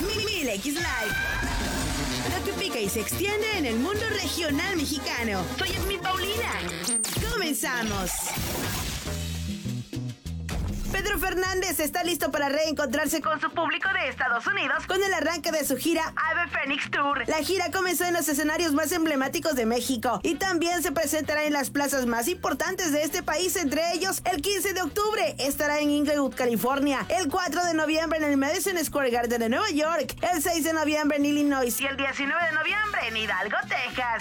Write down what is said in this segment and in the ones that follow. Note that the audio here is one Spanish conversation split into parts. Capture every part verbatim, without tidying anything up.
Mil X Live. Lo que pica y se extiende en el mundo regional mexicano. Soy Esmi Paulina. ¡Comenzamos! Pedro Fernández está listo para reencontrarse con su público de Estados Unidos con el arranque de su gira Ave Fénix Tour. La gira comenzó en los escenarios más emblemáticos de México y también se presentará en las plazas más importantes de este país, entre ellos el quince de octubre estará en Inglewood, California, el cuatro de noviembre en el Madison Square Garden de Nueva York, el seis de noviembre en Illinois y el diecinueve de noviembre en Hidalgo, Texas.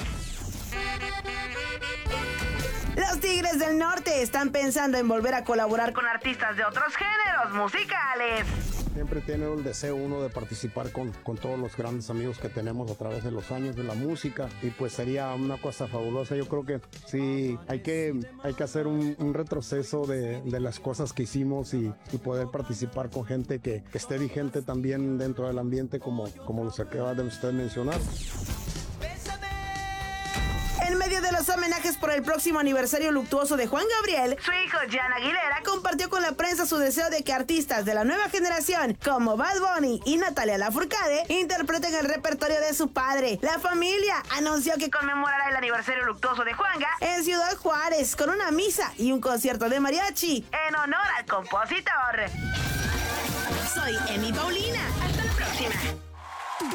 Los Tigres del Norte están pensando en volver a colaborar con artistas de otros géneros musicales. Siempre tiene el deseo uno de participar con, con todos los grandes amigos que tenemos a través de los años de la música, y pues sería una cosa fabulosa. Yo creo que sí, hay que, hay que hacer un, un retroceso de, de las cosas que hicimos y, y poder participar con gente que, que esté vigente también dentro del ambiente, como, como los acaba de usted mencionar. En medio de los homenajes por el próximo aniversario luctuoso de Juan Gabriel, su hijo Jan Aguilera compartió con la prensa su deseo de que artistas de la nueva generación como Bad Bunny y Natalia Lafourcade interpreten el repertorio de su padre. La familia anunció que conmemorará el aniversario luctuoso de Juanga en Ciudad Juárez con una misa y un concierto de mariachi en honor al compositor. Soy Esmi Paulina. Hasta la próxima.